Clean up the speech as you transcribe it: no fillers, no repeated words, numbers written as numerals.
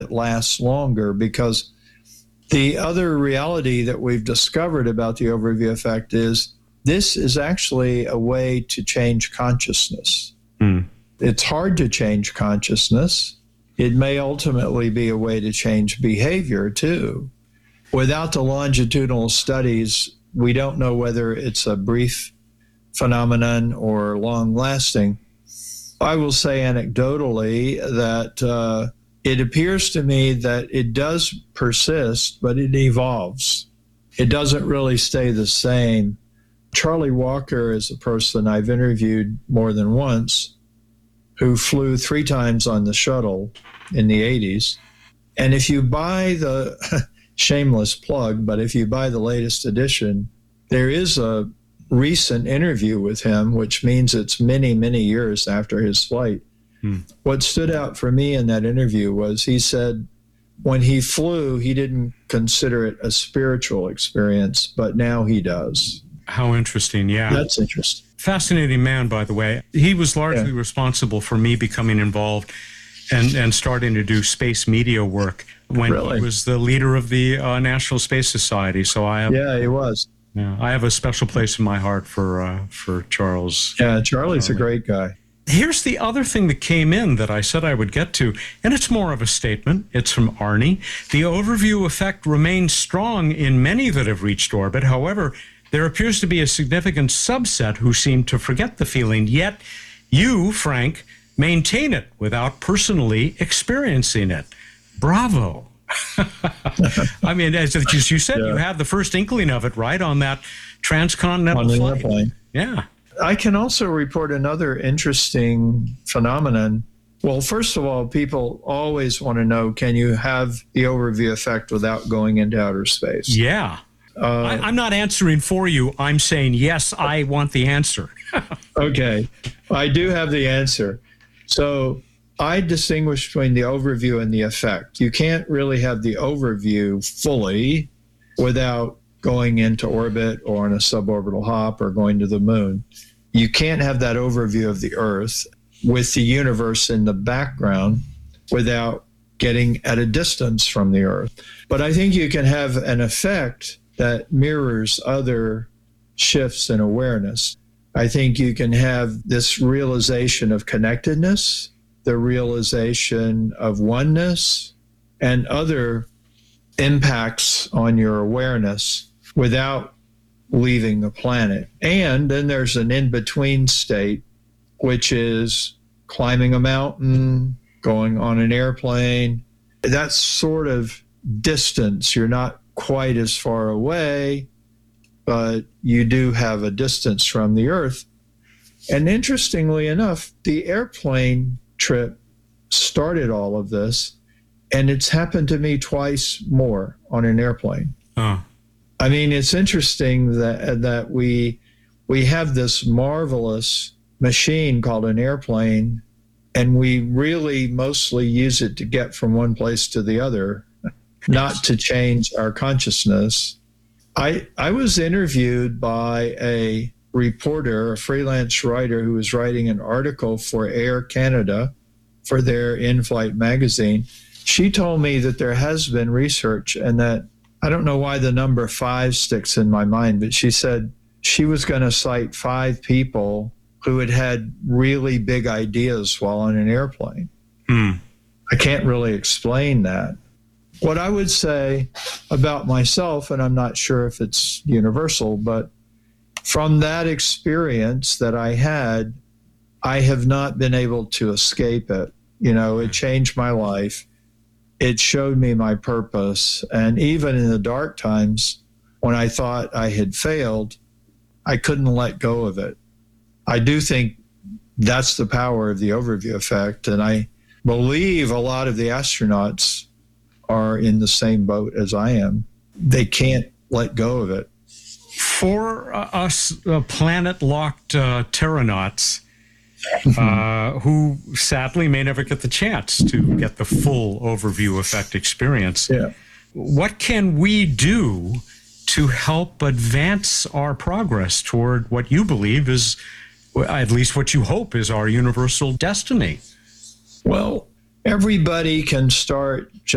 lasts longer, because the other reality that we've discovered about the overview effect is this is actually a way to change consciousness. It's hard to change consciousness. It may ultimately be a way to change behavior too. Without the longitudinal studies, we don't know whether it's a brief phenomenon or long-lasting. I will say anecdotally that it appears to me that it does persist, but it evolves. It doesn't really stay the same. Charlie Walker is a person I've interviewed more than once who flew 3 times on the shuttle in the 80s. And if you buy the, shameless plug, but if you buy the latest edition, there is a recent interview with him, which means it's many, many years after his flight. What stood out for me in that interview was he said when he flew, he didn't consider it a spiritual experience, but now he does. How interesting, yeah. That's interesting. Fascinating man, by the way. He was largely responsible for me becoming involved and starting to do space media work when he was the leader of the National Space Society. So I have, he was. Yeah, I have a special place in my heart for Charles. Yeah, Charlie's a great guy. Here's the other thing that came in that I said I would get to, and it's more of a statement. It's from Arnie. The overview effect remains strong in many that have reached orbit. However, there appears to be a significant subset who seem to forget the feeling, yet you, Frank, maintain it without personally experiencing it. Bravo. I mean, as you said, you had the first inkling of it, right, on that transcontinental flight. Airplane. Yeah. I can also report another interesting phenomenon. Well, first of all, people always want to know, can you have the overview effect without going into outer space? Yeah. I'm not answering for you. I'm saying, yes, I want the answer. Okay. I do have the answer. So I distinguish between the overview and the effect. You can't really have the overview fully without going into orbit or on a suborbital hop or going to the moon. You can't have that overview of the Earth with the universe in the background without getting at a distance from the Earth. But I think you can have an effect that mirrors other shifts in awareness. I think you can have this realization of connectedness, the realization of oneness, and other impacts on your awareness without leaving the planet. And then there's an in-between state, which is climbing a mountain, going on an airplane. That sort of distance, you're not quite as far away, but you do have a distance from the Earth. And interestingly enough, the airplane trip started all of this, and it's happened to me twice more on an airplane. I mean, it's interesting that we have this marvelous machine called an airplane, and we really mostly use it to get from one place to the other, not to change our consciousness. I was interviewed by a reporter, a freelance writer who was writing an article for Air Canada for their in-flight magazine. She told me that there has been research, and that I don't know why the number 5 sticks in my mind, but she said she was going to cite 5 people who had had really big ideas while on an airplane. I can't really explain that. What I would say about myself, and I'm not sure if it's universal, but from that experience that I had, I have not been able to escape it. You know, it changed my life. It showed me my purpose. And even in the dark times, when I thought I had failed, I couldn't let go of it. I do think that's the power of the overview effect. And I believe a lot of the astronauts are in the same boat as I am. They can't let go of it. For us planet-locked terranauts, who sadly may never get the chance to get the full overview effect experience. What can we do to help advance our progress toward what you believe is, at least what you hope is, our universal destiny? Well, everybody can start